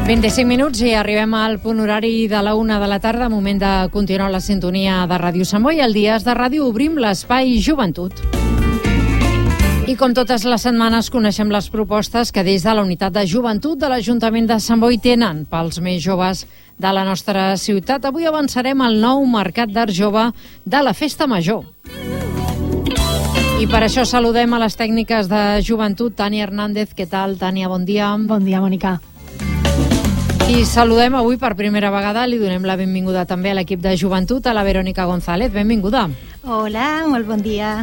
25 minuts i arribem al punt horari de la 1 de la tarda, moment de continuar la sintonia de Ràdio Sant Boi. Al Dies de Ràdio obrim l'espai Joventut. I com totes les setmanes coneixem les propostes que des de la Unitat de Joventut de l'Ajuntament de Sant Boi tenen pels més joves de la nostra ciutat. Avui avançarem al nou Mercat d'Art Jove de la Festa Major. I per això saludem a les tècniques de joventut, Tània Hernández. Què tal, Tània? Bon dia. Bon dia, Mònica. I saludem avui per primera vegada, li donem la benvinguda també a l'equip de joventut, a la Verònica González. Benvinguda. Hola, molt bon dia.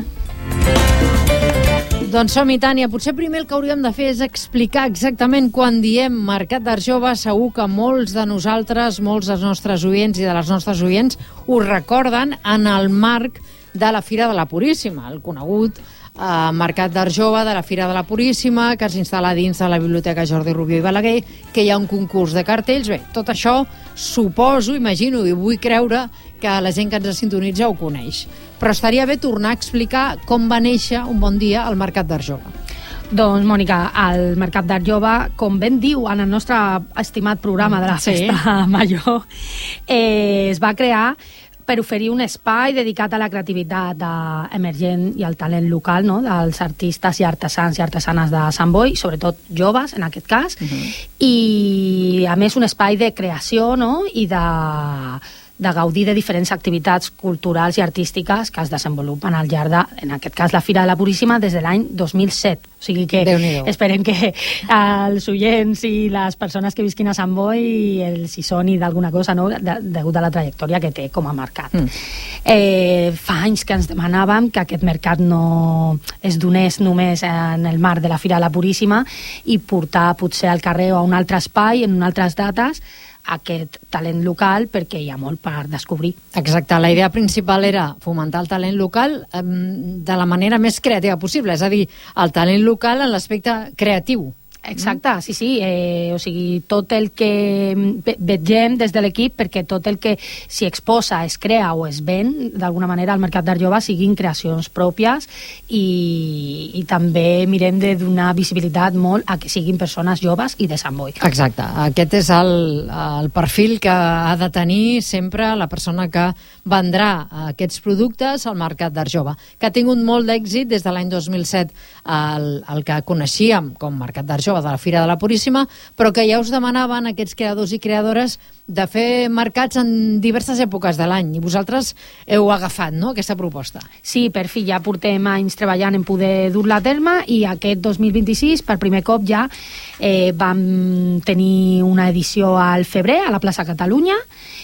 Doncs som-hi, Tània. Potser primer el que hauríem de fer és explicar exactament quan diem Mercat d'Art Jove. Segur que molts de nosaltres, molts dels nostres oients i de les nostres oients ho recorden en el marc de la Fira de la Puríssima, el conegut Mercat d'Art Jove de la Fira de la Puríssima, que s'instal·la dins de la Biblioteca Jordi Rubió i Balaguer, que hi ha un concurs de cartells. Bé, tot això suposo, imagino i vull creure que la gent que ens sintonitza ho coneix. Però estaria bé tornar a explicar com va néixer un bon dia el Mercat d'Art Jove. Doncs, Mònica, el Mercat d'Art Jove, com ben diu en el nostre estimat programa de la Festa Major, es va crear per oferir un espai dedicat a la creativitat emergent i al talent local, no?, dels artistes i artesans i artesanes de Sant Boi, sobretot joves, en aquest cas, i a més un espai de creació, no?, i de gaudir de diferents activitats culturals i artístiques que es desenvolupen al llarg de, en aquest cas, la Fira de la Puríssima des de l'any 2007. O sigui que esperem que els oients i les persones que visquin a Sant Boi els hi soni d'alguna cosa, no?, degut a la trajectòria que té com a mercat. Fa anys que ens demanàvem que aquest mercat no es donés només en el marc de la Fira de la Puríssima i portar potser al carrer o a un altre espai, en altres dates, aquest talent local, perquè hi ha molt per descobrir. Exacte, la idea principal era fomentar el talent local de la manera més creativa possible, és a dir, el talent local en l'aspecte creatiu. Exacte, sí, o sigui, tot el que vegem des de l'equip, perquè tot el que s'hi exposa, es crea o es ven, d'alguna manera al Mercat d'Art Jove siguin creacions pròpies i també mirem de donar visibilitat molt a que siguin persones joves i de Sant Boi. Exacte, aquest és el perfil que ha de tenir sempre la persona que vendrà aquests productes al Mercat d'Art Jove, que ha tingut molt d'èxit des de l'any 2007 el que coneixíem com Mercat d'Art Jove de la Fira de la Puríssima, però que ja us demanaven aquests creadors i creadores de fer mercats en diverses èpoques de l'any, i vosaltres heu agafat, no?, aquesta proposta. Sí, per fi ja portem anys treballant en poder dur-la a terme, i aquest 2026 per primer cop ja vam tenir una edició al febrer a la plaça Catalunya,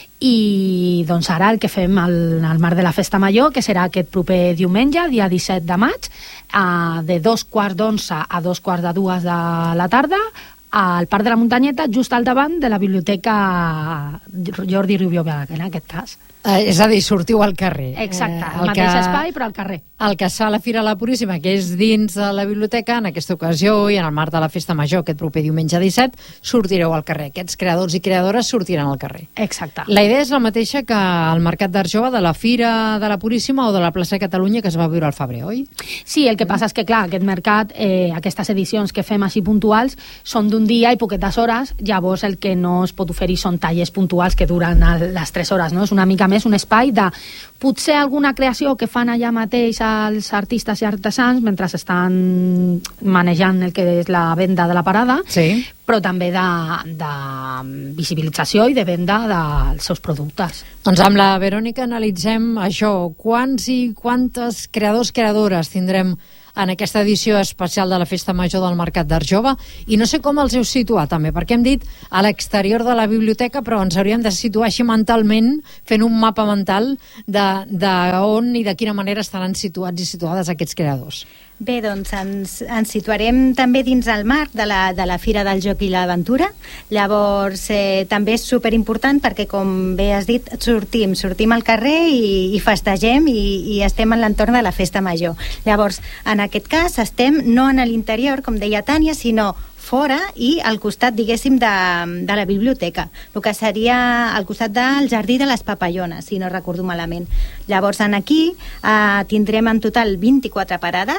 i doncs ara el que fem al marc de la Festa Major, que serà aquest proper diumenge, dia 17 de maig, de 2:15 a 2:45 de la tarda, al Parc de la Muntanyeta, just al davant de la Biblioteca Jordi Rubió i Balaguer, en aquest cas. És a dir, sortiu al carrer. Exacte, el mateix espai, però al carrer. El que es fa a la Fira de la Puríssima, que és dins de la biblioteca, en aquesta ocasió i en el marc de la Festa Major, aquest proper diumenge 17, sortireu al carrer. Aquests creadors i creadores sortiran al carrer. Exacte. La idea és la mateixa que el Mercat d'Art Jove de la Fira de la Puríssima o de la plaça Catalunya, que es va viure al febrer, oi? Sí, el que passa és que, clar, aquest mercat, aquestes edicions que fem així puntuals, són d'un dia i poquetes hores, llavors el que no es pot oferir són tallers puntuals que duren les 3 hores, no? És una mica més un espai de potser alguna creació que fan allà mateix els artistes i artesans mentre estan manejant el que és la venda de la parada, sí, però també de visibilització i de venda dels seus productes. Doncs amb la Verònica analitzem això. Quants i quantes creadors-creadores tindrem en aquesta edició especial de la Festa Major del Mercat d'Art Jove? I no sé com els heu situat també, perquè hem dit a l'exterior de la biblioteca, però ens hauríem de situar així mentalment, fent un mapa mental d'on i de quina manera estaran situats i situades aquests creadors. Bé, doncs ens situarem també dins el marc de la Fira del Joc i l'Aventura. Llavors, també és superimportant perquè, com bé has dit, sortim al carrer i festegem i estem en l'entorn de la Festa Major. Llavors, en aquest cas, estem no en l'interior, com deia Tània, sinó fora i al costat, diguéssim, de la biblioteca, el que seria al costat del Jardí de les Papallones, si no recordo malament. Llavors, aquí tindrem en total 24 parades.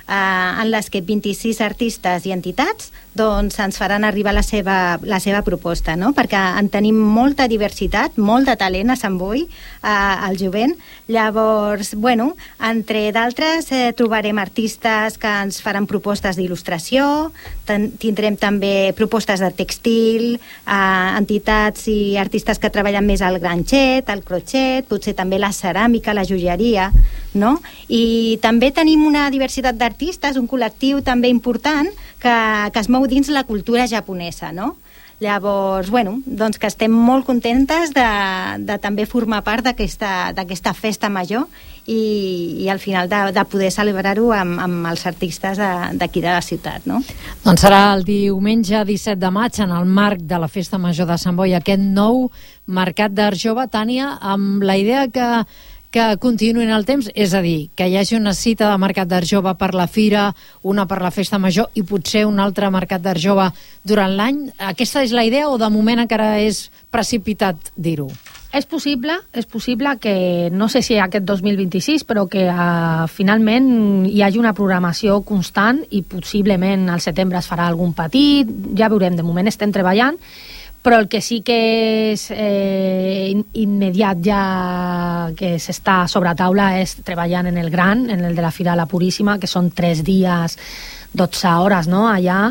en les que 26 artistes i entitats doncs ens faran arribar la seva proposta, no? Perquè en tenim molta diversitat, molt de talent a Sant Boi, al jovent. Llavors, bueno, entre d'altres trobarem artistes que ens faran propostes d'il·lustració, tindrem també propostes de textil, entitats i artistes que treballen més al granxet, al crochet, potser també la ceràmica, la joieria, no? I també tenim una diversitat d'artistes, un col·lectiu també important que es mou dins la cultura japonesa, no? Llavors, bueno, doncs que estem molt contentes de també formar part d'aquesta festa major i al final de poder celebrar-ho amb els artistes d'aquí de la ciutat, no? Doncs serà el diumenge 17 de maig en el marc de la Festa Major de Sant Boi, aquest nou Mercat d'Art Jove, Tània, amb la idea que continuï en el temps, és a dir, que hi hagi una cita de Mercat d'Art Jove per la Fira, una per la Festa Major i potser un altre Mercat d'Art Jove durant l'any. Aquesta és la idea o de moment encara és precipitat dir-ho? És possible que, no sé si aquest 2026, però que finalment hi hagi una programació constant i possiblement al setembre es farà algun petit, ja veurem, de moment estem treballant, però el que sí que és immediat ja que s'està sobre taula és treballant en el gran, en el de la Fira de la Puríssima, que són 3 dies, 12 hores, no?, allà,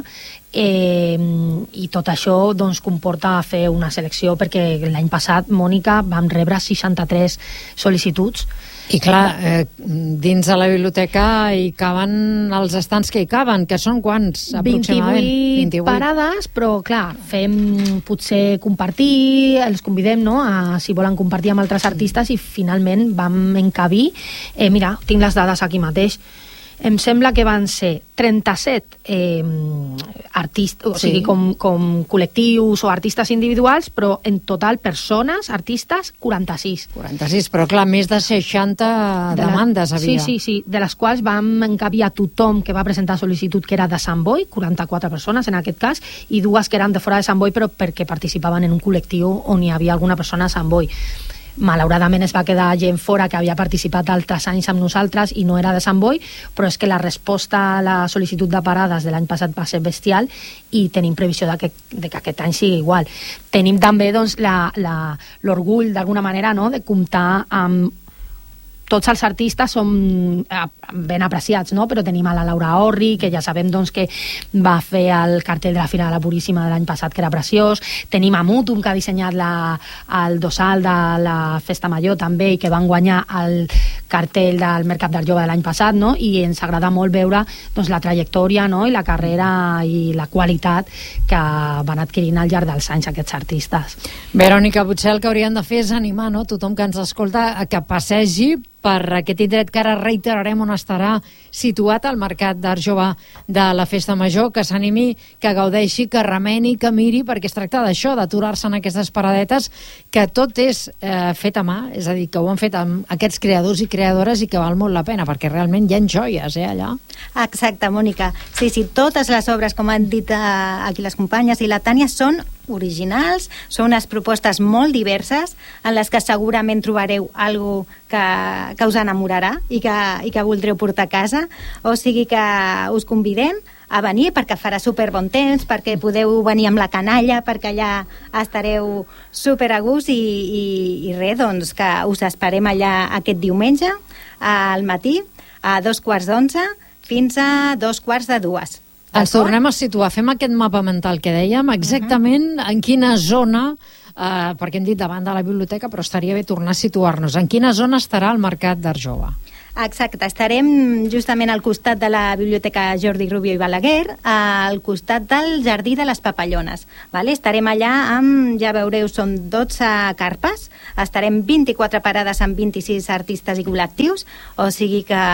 i tot això doncs, comporta fer una selecció, perquè l'any passat, Mònica, vam rebre 63 sol·licituds. I clar, dins de la biblioteca hi caben els estants que hi caben, que són quants aproximadament? 28 parades, però clar, fem potser compartir, els convidem, no?, si volen compartir amb altres artistes, i finalment vam encabir, mira, tinc les dades aquí mateix, em sembla que van ser 37 artistes, o sigui, com col·lectius o artistes individuals, però en total persones, artistes, 46. 46, però clar, més de 60 demandes havia. Sí, de les quals vam encabir a tothom que va presentar sol·licitud que era de Sant Boi, 44 persones en aquest cas, i 2 que eren de fora de Sant Boi, però perquè participaven en un col·lectiu on hi havia alguna persona a Sant Boi. Malauradament es va quedar gent fora que havia participat altres anys amb nosaltres i no era de Sant Boi, però és que la resposta a la sol·licitud de parades de l'any passat va ser bestial i tenim previsió de que aquest any sigui igual. Tenim també doncs, l'orgull d'alguna manera, no?, de comptar amb tots els artistes són ben apreciats, no? Però tenim a la Laura Orri, que ja sabem doncs, que va fer el cartell de la Fira de la Puríssima de l'any passat, que era preciós. Tenim a Mutum, que ha dissenyat el dossal de la Festa Major també, i que van guanyar el cartell del Mercat d'Art Jove de l'any passat, no? I ens agrada molt veure doncs, la trajectòria, no?, i la carrera i la qualitat que van adquirint al llarg dels anys aquests artistes. Verònica, potser el que haurien de fer és animar, no?, tothom que ens escolta a que passegi per aquest indret que ara reiterarem on estarà situat el Mercat d'Art Jove de la Festa Major, que s'animi, que gaudeixi, que remeni, que miri, perquè es tracta d'això, d'aturar-se en aquestes paradetes, que tot és fet a mà, és a dir, que ho han fet amb aquests creadors i creadores i que val molt la pena, perquè realment hi ha joies, allà. Exacte, Mònica. Sí, totes les obres, com han dit aquí les companyes i la Tània, són originals, són unes propostes molt diverses en les que segurament trobareu alguna que us enamorarà i que voldreu portar a casa, o sigui que us convidem a venir perquè farà super bon temps, perquè podeu venir amb la canalla, perquè allà estareu super a gust i res, doncs que us esperem allà aquest diumenge al matí a 2:15 fins a 2:45. Ens tornem a situar, fem aquest mapa mental que dèiem, exactament en quina zona, perquè hem dit davant de la biblioteca, però estaria bé tornar a situar-nos, en quina zona estarà el Mercat d'Art Jove? Exacte, estarem justament al costat de la Biblioteca Jordi Rubio i Balaguer, al costat del Jardí de les Papallones. Vale? Estarem allà amb, ja veureu, són 12 carpes, estarem 24 parades amb 26 artistes i col·lectius, o sigui que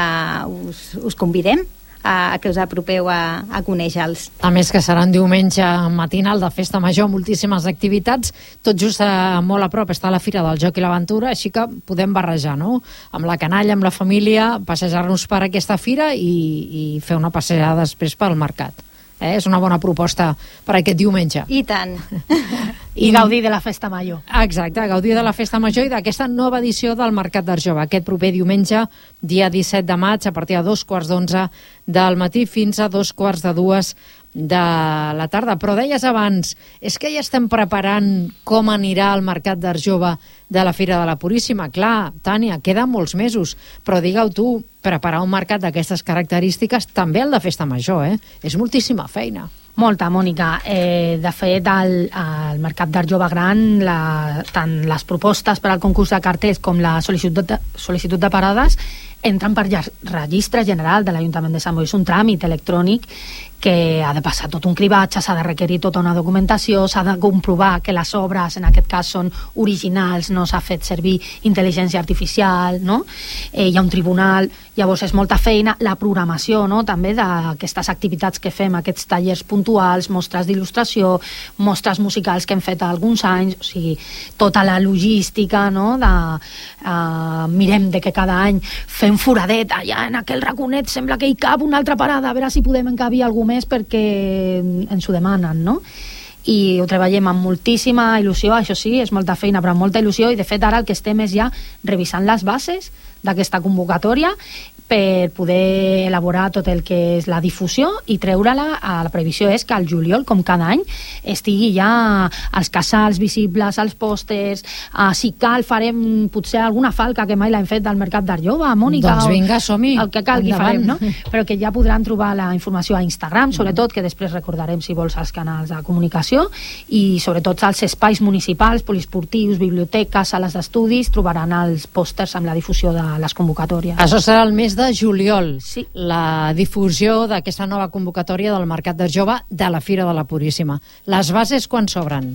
us convidem a que us apropeu a conèixer-los. A més que serà un diumenge matinal de Festa Major, moltíssimes activitats, tot just molt a prop està la Fira del Joc i l'Aventura, així que podem barrejar, no?, amb la canalla, amb la família, passejar-nos per aquesta fira i fer una passejada després pel mercat. És una bona proposta per aquest diumenge. I tant. I gaudir de la festa major. Exacte, gaudir de la festa major i d'aquesta nova edició del Mercat d'Art Jove. Aquest proper diumenge, dia 17 de maig, a partir de 2:15 del matí fins a 2:45 de la tarda. Però deies abans, és que ja estem preparant com anirà el Mercat d'Art Jove de la Fira de la Puríssima. Clar, Tània, queden molts mesos, però digue-ho tu, preparar un mercat d'aquestes característiques, també el de festa major, és moltíssima feina. Molta, Mònica. De fet, al Mercat d'Art Jove Gran, tant les propostes per al concurs de cartells com la sol·licitud de parades entren per registre general de l'Ajuntament de Sant Boi. És un tràmit electrònic que ha de passar tot un cribatge, s'ha de requerir tota una documentació, s'ha de comprovar que les obres, en aquest cas, són originals, no s'ha fet servir intel·ligència artificial, no? Hi ha un tribunal, llavors és molta feina. La programació, no?, també d'aquestes activitats que fem, aquests tallers puntuals, mostres d'il·lustració, mostres musicals que hem fet alguns anys, o sigui, tota la logística, no?, mirem de que cada any fem foradet allà en aquell raconet, sembla que hi cap una altra parada, a veure si podem encabir algú més perquè ens ho demanen, no? I ho treballem amb moltíssima il·lusió, això sí, és molta feina, però amb molta il·lusió, i de fet ara el que estem és ja revisant les bases d'aquesta convocatòria per poder elaborar tot el que és la difusió i treure-la. La previsió és que al juliol, com cada any, estigui ja als casals visibles, als pòsters. Si cal, farem potser alguna falca que mai l'hem fet del Mercat d'Art Jove, Mònica. Doncs vinga, som-hi. El que calgui farem, no? Però que ja podran trobar la informació a Instagram, sobretot, que després recordarem, si vols, als canals de comunicació, i sobretot als espais municipals, poliesportius, biblioteques, sales d'estudis, trobaran els pòsters amb la difusió de les convocatòries. Això serà el mes de juliol, sí, la difusió d'aquesta nova convocatòria del Mercat d'Art Jove de la Fira de la Puríssima. Les bases quan s'obren?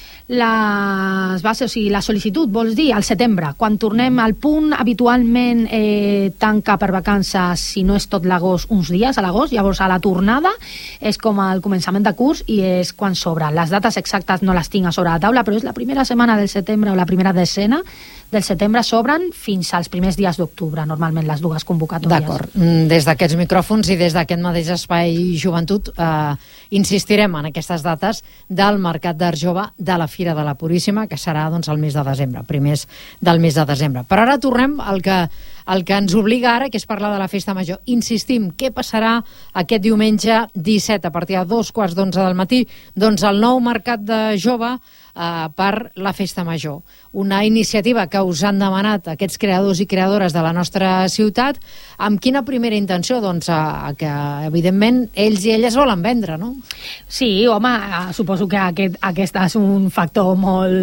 Les bases, o sigui, la sol·licitud, vols dir, al setembre. Quan tornem al punt, habitualment tanca per vacances, si no és tot l'agost, uns dies a l'agost, llavors a la tornada és com el començament de curs i és quan s'obre. Les dates exactes no les tinc a sobre la taula, però és la primera setmana del setembre o la primera decena del setembre, s'obren fins als primers dies d'octubre, normalment les dues convocatòries. D'acord. Des d'aquests micròfons i des d'aquest mateix espai Joventut insistirem en aquestes dates del Mercat d'Art Jove de la Fira de la Puríssima, que serà doncs el mes de desembre, primers del mes de desembre. Però ara tornem al que ens obliga ara, que és parlar de la festa major. Insistim, què passarà aquest diumenge 17 a partir de 2:15 del matí? Doncs el nou Mercat de Jove per la festa major. Una iniciativa que us han demanat aquests creadors i creadores de la nostra ciutat. Amb quina primera intenció? Doncs que, evidentment, ells i elles volen vendre, no? Sí, home, suposo que aquest és un factor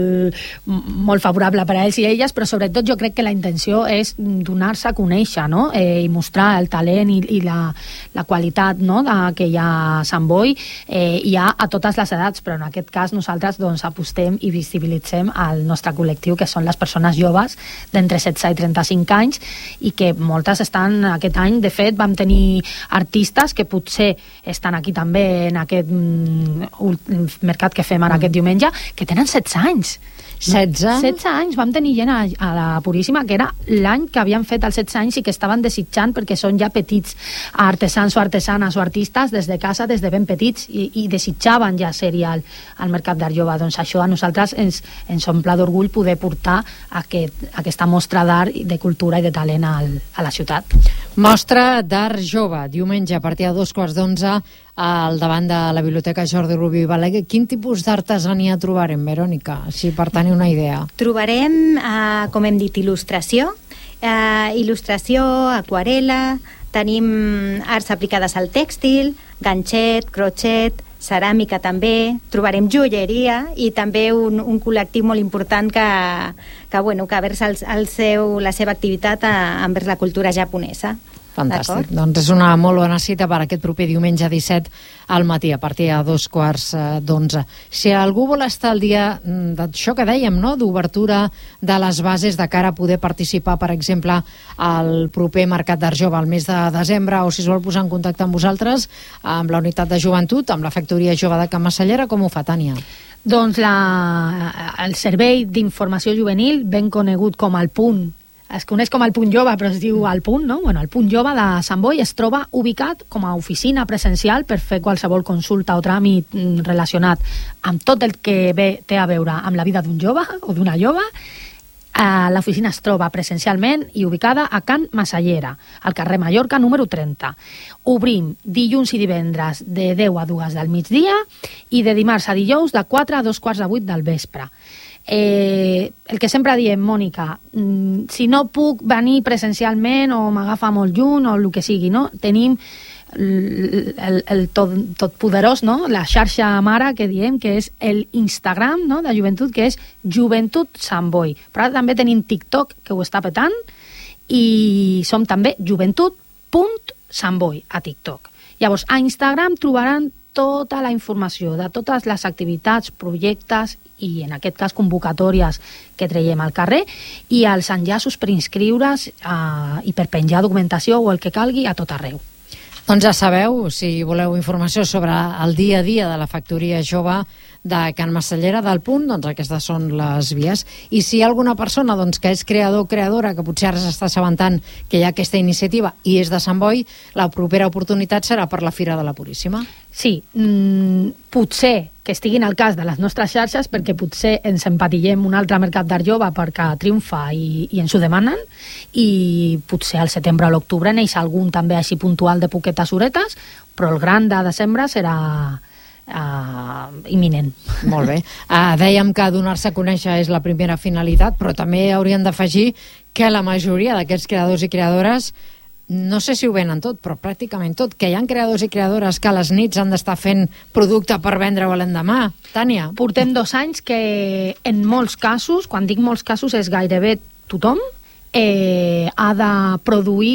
molt favorable per a ells i elles, però sobretot jo crec que la intenció és donar-se a conèixer, no? I mostrar el talent i la qualitat, no?, que hi ha a Sant Boi. Hi ha a totes les edats, però en aquest cas nosaltres doncs apostem i visibilitzem el nostre col·lectiu, que són les persones joves d'entre 16 i 35 anys, i que moltes estan aquest any. De fet, vam tenir artistes que potser estan aquí també en aquest mercat que fem ara aquest diumenge, que tenen 16 anys. 16 anys. Vam tenir gent a la Puríssima que era l'any que havien fet els 16 anys i que estaven desitjant, perquè són ja petits artesans o artesanes o artistes des de casa, des de ben petits, i desitjaven ja ser-hi al Mercat d'Art Jove. Doncs això a nosaltres ens omple d'orgull poder portar aquesta mostra d'art, de cultura i de talent a la ciutat. Mostra d'Art Jove, diumenge a partir de 2:15 al davant de la Biblioteca Jordi Rubió i Balaguer. Quin tipus d'artesania trobarem, Verònica, si per tenir una idea? Trobarem, com hem dit, il·lustració, aquarela, tenim arts aplicades al tèxtil, ganxet, crochet, ceràmica també, trobarem joieria i també un col·lectiu molt important que versa la seva activitat envers la cultura japonesa. Fantàstic. Doncs és una molt bona cita per aquest proper diumenge 17 al matí, a partir de 2:15. Si algú vol estar al dia d'això que dèiem, no?, d'obertura de les bases de cara a poder participar, per exemple, al proper Mercat d'Art Jove al mes de desembre, o si es vol posar en contacte amb vosaltres, amb la unitat de joventut, amb la Factoria Jove de Can Massallera, com ho fa, Tània? Doncs el Servei d'Informació Juvenil, ben conegut com el Punt es coneix com el Punt Jove, però es diu el Punt, no? Bueno, el Punt Jove de Sant Boi es troba ubicat com a oficina presencial per fer qualsevol consulta o tràmit relacionat amb tot el que té a veure amb la vida d'un jove o d'una jove. L'oficina es troba presencialment i ubicada a Can Massallera, al carrer Mallorca número 30. Obrim dilluns i divendres de 10 a 2 del migdia i de dimarts a dijous de 4 a 2:15 del vespre. El que sempre diem, Mònica, si no puc venir presencialment o m'agafa molt lluny o el que sigui, no? Tenim el totpoderós, no? La xarxa mare que diem, que és el Instagram, no? De joventut, que és Joventut Sant Boi. Però ara també tenim TikTok, que ho està petant, i som també joventut.santboi a TikTok. Llavors, a Instagram trobaran tota la informació de totes les activitats, projectes i, en aquest cas, convocatòries que traiem al carrer i els enllaços per inscriure's i per penjar documentació o el que calgui a tot arreu. Doncs ja sabeu, si voleu informació sobre el dia a dia de la factoria jove de Can Massallera, del Punt, doncs aquestes són les vies. I si hi ha alguna persona doncs, que és creador o creadora, que potser ara s'està assabentant que hi ha aquesta iniciativa i és de Sant Boi, la propera oportunitat serà per la Fira de la Puríssima. Sí, potser que estiguin al cas de les nostres xarxes, perquè potser ens empatillem un altre mercat d'art jove perquè triomfa i ens ho demanen, i potser al setembre o l'octubre neix algun també així puntual de poquetes horetes, però el gran de desembre serà imminent. Molt bé. Dèiem que donar-se a conèixer és la primera finalitat, però també hauríem d'afegir que la majoria d'aquests creadors i creadores, no sé si ho venen tot, però pràcticament tot, que hi ha creadors i creadores que a les nits han d'estar fent producte per vendre-ho l'endemà. Tània? Portem 2 anys que en molts casos, quan dic molts casos és gairebé tothom, ha de produir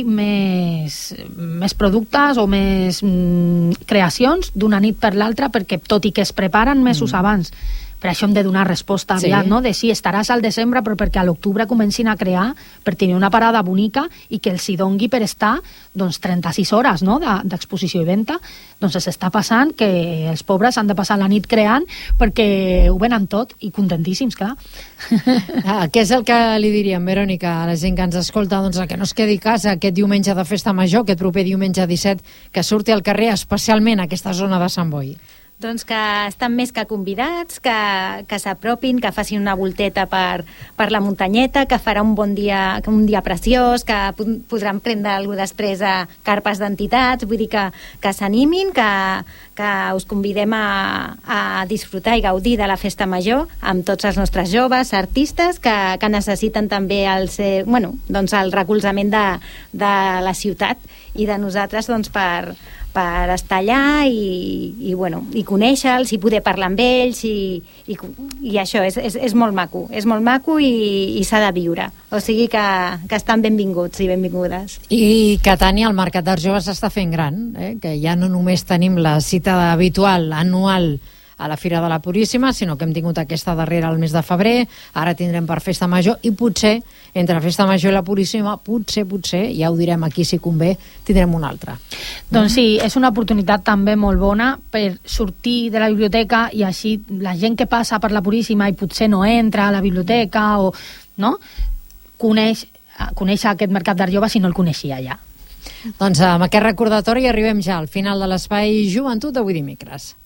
més productes o més creacions d'una nit per l'altra, perquè tot i que es preparen mesos abans, per això hem de donar resposta aviat, no? De sí, estaràs al desembre, però perquè a l'octubre comencin a crear per tenir una parada bonica i que els hi dongui per estar 36 hores, no? D'exposició i venda. Doncs s'està passant que els pobres han de passar la nit creant perquè ho venen tot i contentíssims, clar. Què és el que li diríem, Verònica, a la gent que ens escolta? Doncs que no es quedi a casa aquest diumenge de Festa Major, aquest proper diumenge 17, que surti al carrer, especialment a aquesta zona de Sant Boi. Doncs que estan més que convidats, que s'apropin, que facin una volteta per la muntanyeta, que farà un dia preciós, que podran prendre alguna cosa després a carpes d'entitats, vull dir que s'animin, que us convidem a disfrutar i gaudir de la Festa Major amb tots els nostres joves, artistes, que necessiten també el recolzament de la ciutat i de nosaltres doncs, per estar allà i conèixer-los i poder parlar amb ells i això és molt maco i s'ha de viure, o sigui que estan benvinguts i benvingudes. I que, Tània, el Mercat d'Art Jove s'està fent gran, que ja no només tenim la cita habitual anual a la Fira de la Puríssima, sinó que hem tingut aquesta darrera al mes de febrer, ara tindrem per Festa Major i potser, entre Festa Major i la Puríssima, potser, ja ho direm aquí si convé, tindrem una altra. Doncs sí, és una oportunitat també molt bona per sortir de la biblioteca i així la gent que passa per la Puríssima i potser no entra a la biblioteca o no, coneix aquest Mercat d'Art Jove si no el coneixia ja. Doncs amb aquest recordatori arribem ja al final de l'espai Joventut d'avui dimecres.